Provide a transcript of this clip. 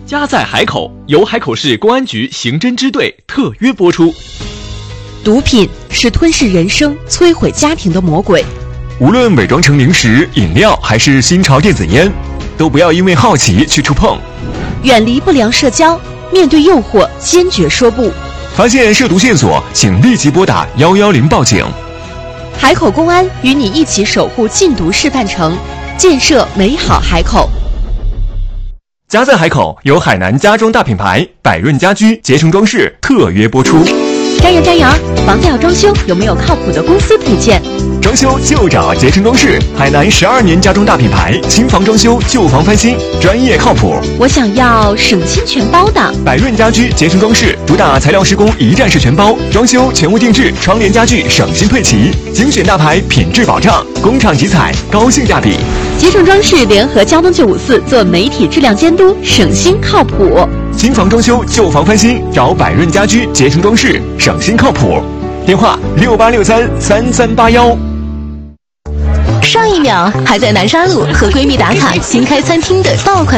家在海口，由海口市公安局刑侦支队特约播出。 毒品是吞噬人生、摧毁家庭的魔鬼。 无论伪装成零食、饮料还是新潮电子烟，都不要因为好奇去触碰。 远离不良社交，面对诱惑坚决说不。 发现涉毒线索，请立即拨打110报警。 海口公安与你一起守护禁毒示范城，建设美好海口。 家在海口由海南家装大品牌百润家居节成装饰特约播出。 加油加油！房子要装修，有没有靠谱的公司推荐？ 装修就找节成装饰，海南12年家装大品牌，新房装修、旧房翻新，专业靠谱。 我想要省心全包的。 百润家居节成装饰主打材料施工一站式全包，装修全屋定制，窗帘家具省心配齐，精选大牌品质保障，工厂集采，高性价比。 节成装饰联合交通954做媒体质量监督，省心靠谱。 新房装修、旧房翻新，找百润家居节成装饰，省心靠谱。电话68633381。 上一秒还在南沙路和闺蜜打卡新开餐厅的爆款